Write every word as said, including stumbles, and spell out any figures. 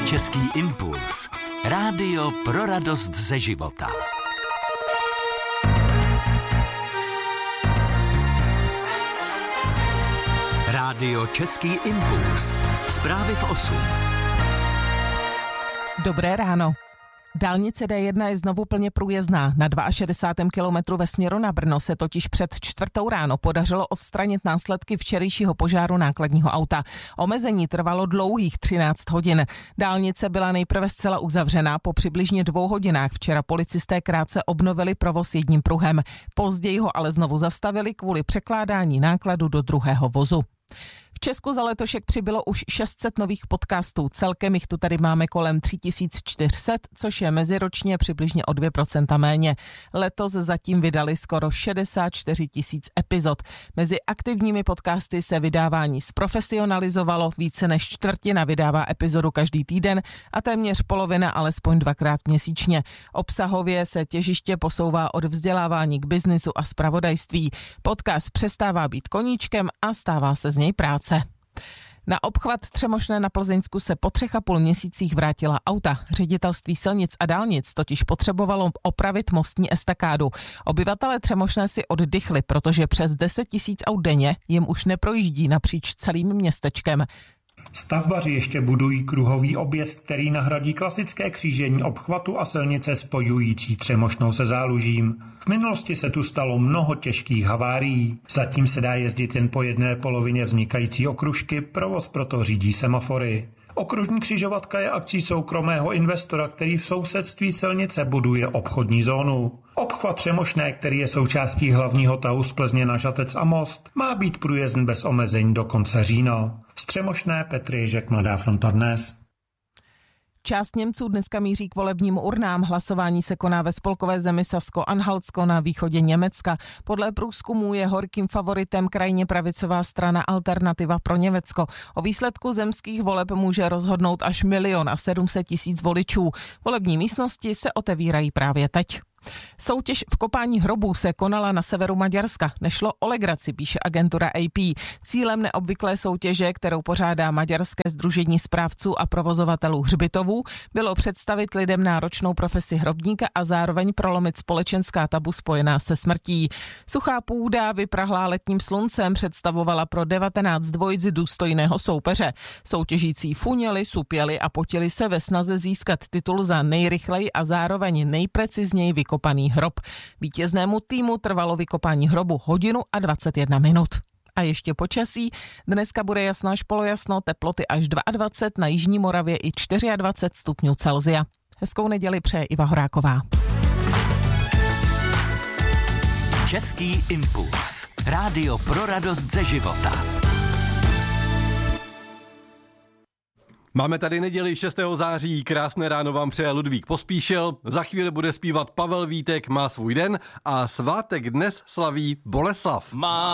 Český impuls. Rádio pro radost ze života. Rádio Český impuls. Zprávy v osm. Dobré ráno. Dálnice D jedna je znovu plně průjezdná. Na šedesátém druhém kilometru ve směru na Brno se totiž před čtvrtou ráno podařilo odstranit následky včerejšího požáru nákladního auta. Omezení trvalo dlouhých třináct hodin. Dálnice byla nejprve zcela uzavřená. Po přibližně dvou hodinách včera policisté krátce obnovili provoz jedním pruhem. Později ho ale znovu zastavili kvůli překládání nákladu do druhého vozu. V Česku za letošek přibylo už šest set nových podcastů. Celkem jich tu tady máme kolem tři tisíce čtyři sta, což je meziročně přibližně o dvě procenta méně. Letos zatím vydali skoro šedesát čtyři tisíc epizod. Mezi aktivními podcasty se vydávání zprofesionalizovalo, více než čtvrtina vydává epizodu každý týden a téměř polovina alespoň dvakrát měsíčně. Obsahově se těžiště posouvá od vzdělávání k biznisu a zpravodajství. Podcast přestává být koníčkem a stává se z něj práce. Na obchvat Třemošné na Plzeňsku se po třech a půl měsících vrátila auta. Ředitelství silnic a dálnic totiž potřebovalo opravit mostní estakádu. Obyvatelé Třemošné si oddychli, protože přes deset tisíc aut denně jim už neprojíždí napříč celým městečkem. Stavbaři ještě budují kruhový objezd, který nahradí klasické křížení obchvatu a silnice spojující Třemošnou se Zálužím. V minulosti se tu stalo mnoho těžkých havárií. Zatím se dá jezdit jen po jedné polovině vznikající okružky, provoz proto řídí semafory. Okružní křižovatka je akcí soukromého investora, který v sousedství silnice buduje obchodní zónu. Obchvat Třemošné, který je součástí hlavního tahu z Plzně na Žatec a Most, má být průjezdný bez omezení do konce října. Z Třemošné Petr Ježek, Mladá fronta dnes. Část Němců dneska míří k volebním urnám. Hlasování se koná ve spolkové zemi Sasko-Anhaltsko na východě Německa. Podle průzkumů je horkým favoritem krajně pravicová strana Alternativa pro Německo. O výsledku zemských voleb může rozhodnout až milion a sedm set tisíc voličů. Volební místnosti se otevírají právě teď. Soutěž v kopání hrobů se konala na severu Maďarska. Nešlo o legraci, píše agentura A P. Cílem neobvyklé soutěže, kterou pořádá Maďarské sdružení správců a provozovatelů hřbitovů, bylo představit lidem náročnou profesi hrobníka a zároveň prolomit společenská tabu spojená se smrtí. Suchá půda, vyprahlá letním sluncem, představovala pro devatenáct dvojic důstojného soupeře. Soutěžící funěli, supěli a potili se ve snaze získat titul za nejrychleji a zároveň nejprecizněji vykopaný Kopaný hrob. Vítěznému týmu trvalo vykopání hrobu hodinu a dvacet jedna minut. A ještě počasí. Dneska bude jasno až polojasno, teploty až dvacet dva, na jižní Moravě i dvacet čtyři stupňů Celsia. Hezkou neděli přeje Iva Horáková. Český impuls. Rádio pro radost ze života. Máme tady neděli šestého září, krásné ráno vám přeje Ludvík Pospíšil, za chvíli bude zpívat Pavel Vítek, má svůj den a svátek dnes slaví Boleslav. Má